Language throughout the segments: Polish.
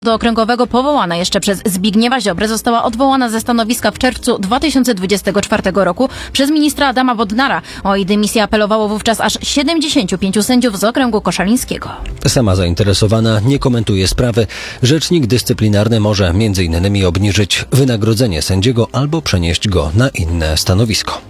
Do okręgowego powołana jeszcze przez Zbigniewa Ziobrę została odwołana ze stanowiska w czerwcu 2024 roku przez ministra Adama Bodnara. O jej dymisję apelowało wówczas aż 75 sędziów z okręgu koszalińskiego. Sama zainteresowana nie komentuje sprawy. Rzecznik dyscyplinarny może m.in. obniżyć wynagrodzenie sędziego albo przenieść go na inne stanowisko.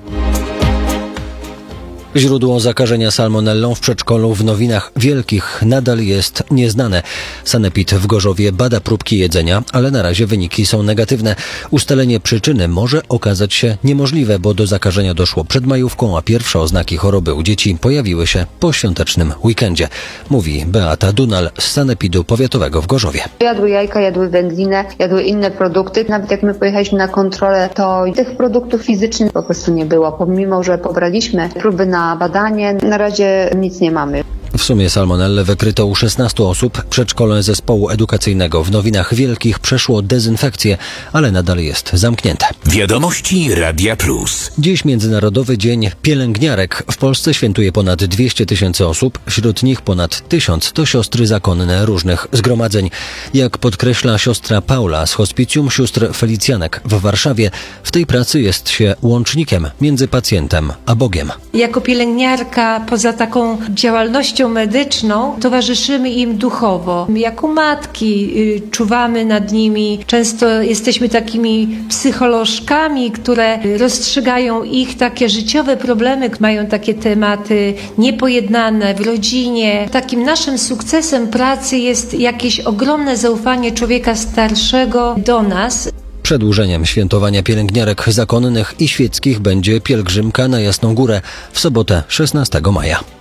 Źródło zakażenia salmonellą w przedszkolu w Nowinach Wielkich nadal jest nieznane. Sanepid w Gorzowie bada próbki jedzenia, ale na razie wyniki są negatywne. Ustalenie przyczyny może okazać się niemożliwe, bo do zakażenia doszło przed majówką, a pierwsze oznaki choroby u dzieci pojawiły się po świątecznym weekendzie. Mówi Beata Dunal z Sanepidu Powiatowego w Gorzowie. Jadły jajka, jadły wędlinę, jadły inne produkty. Nawet jak my pojechaliśmy na kontrolę, to tych produktów fizycznych po prostu nie było. Pomimo, że pobraliśmy próby na badanie, na razie nic nie mamy. W sumie salmonellę wykryto u 16 osób. Przedszkole zespołu edukacyjnego w Nowinach Wielkich przeszło dezynfekcję, ale nadal jest zamknięte. Wiadomości Radia Plus. Dziś Międzynarodowy Dzień Pielęgniarek. W Polsce świętuje ponad 200 000 osób. Wśród nich ponad 1000 to siostry zakonne różnych zgromadzeń. Jak podkreśla siostra Paula z Hospicjum Sióstr Felicjanek w Warszawie, w tej pracy jest się łącznikiem między pacjentem a Bogiem. Jako pielęgniarka, poza taką działalnością medyczną, towarzyszymy im duchowo. Jako matki czuwamy nad nimi. Często jesteśmy takimi psycholożkami, które rozstrzygają ich takie życiowe problemy. Mają takie tematy niepojednane w rodzinie. Takim naszym sukcesem pracy jest jakieś ogromne zaufanie człowieka starszego do nas. Przedłużeniem świętowania pielęgniarek zakonnych i świeckich będzie pielgrzymka na Jasną Górę w sobotę 16 maja.